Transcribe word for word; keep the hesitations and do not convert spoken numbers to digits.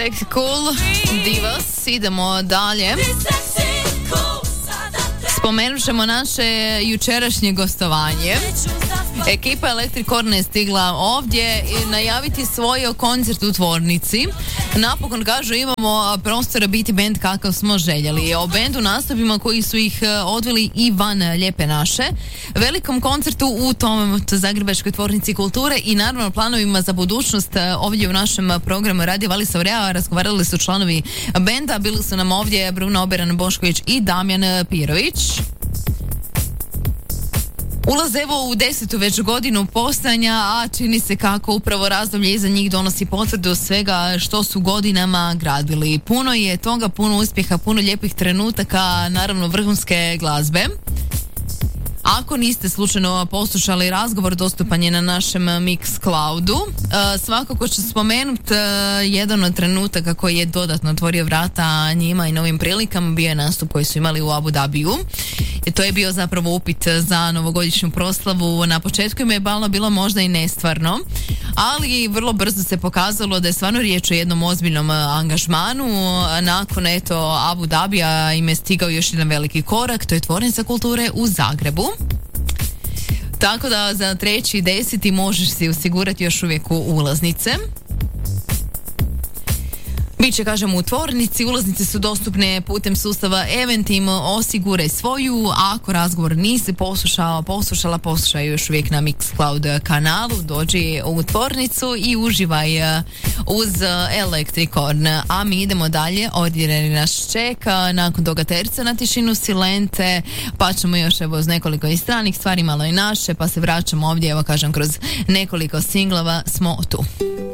Sexy Cool Divas. Idemo dalje. Spomenut ćemo naše jučerašnje gostovanje. Ekipa Electric Corner je stigla ovdje i najaviti svoj koncert u tvornici. Napokon kažu imamo prostora biti bend kakav smo željeli. O bendu nastupima koji su ih odveli i van Lijepe naše, velikom koncertu u tom Zagrebačkoj tvornici kulture i naravno planovima za budućnost ovdje u našem programu Radio Vali Savrea razgovarali su članovi benda. Bili su nam ovdje Bruno Oberan Bošković i Damjan Pirović. Ulaze evo u desetu već godinu postojanja, a čini se kako upravo razdoblje iza njih donosi potvrdu svega što su godinama gradili. Puno je toga, puno uspjeha, puno lijepih trenutaka, naravno vrhunske glazbe. Ako niste slučajno poslušali razgovor, dostupan je na našem Mixcloudu. E, svakako ću spomenuti e, jedan od trenutaka koji je dodatno otvorio vrata njima i novim prilikama, bio je nastup koji su imali u Abu Dhabiju. I to je bio zapravo upit za novogodišnju proslavu. Na početku im je balno bilo možda i nestvarno, ali vrlo brzo se pokazalo da je stvarno riječ o jednom ozbiljnom angažmanu. Nakon eto Abu Dhabija im je stigao još jedan veliki korak, to je Tvornica kulture u Zagrebu. Tako da za treći deseti možeš si osigurati još uvijek ulaznice. Biće, kažemo, u tvornici. Ulaznice su dostupne putem sustava Eventim. Osiguraj svoju. A ako razgovor nisi poslušao, poslušala, poslušaj još uvijek na Mixcloud kanalu. Dođi u tvornicu i uživaj uz Electric Corner. A mi idemo dalje. Ordinari nas čeka. Nakon toga Terca na tišinu, Silente. Pa ćemo još evo uz nekoliko i stranih stvari, malo i naše. Pa se vraćamo ovdje, evo kažem, kroz nekoliko singlova smo tu.